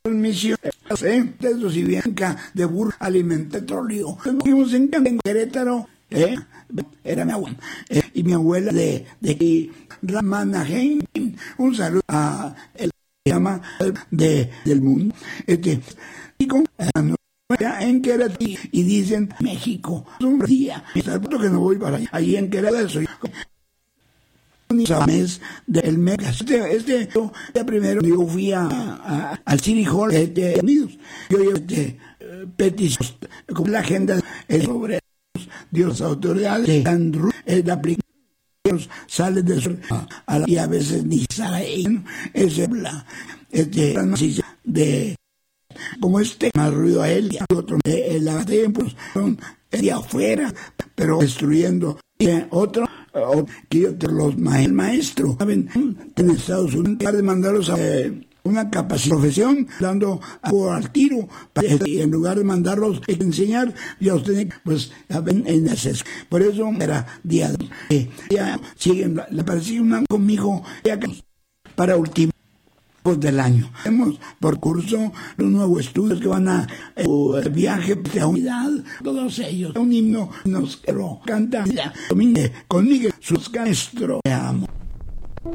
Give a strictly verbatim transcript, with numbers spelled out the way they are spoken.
misión, ¿eh? De si bien de burro alimenta petróleo. Vivimos en, en Querétaro, ¿eh? Era mi abuela, eh, y mi abuela de, de Ramana Hein. Un saludo a el que llama de, del mundo. Este, y con en Querétaro, y dicen México, un día, hasta que no voy para allá, allí en Querétaro soy mes del mega. Este, este, yo primero yo fui a, a, al City Hall de Estados Unidos. Yo llevé este, peticiones con la agenda sobre Dios, autoridades de Andrew, el aplicación sale de su, a la, y a veces ni sale ese bla, este, de como este más ruido a él y otro eh, la tiempos son de afuera pero destruyendo y otro o, que los ma el maestro saben en Estados Unidos de mandarlos a eh, una capacidad profesión dando a, al tiro para, y en lugar de mandarlos a enseñar ya ustedes pues en, en ese, por eso era día eh, ya siguen la, la parecía una conmigo ya, para último del año. Tenemos por curso los nuevos estudios que van a eh, viaje de unidad, todos ellos. Un himno nos canta conmigo, sus maestros. Te amo.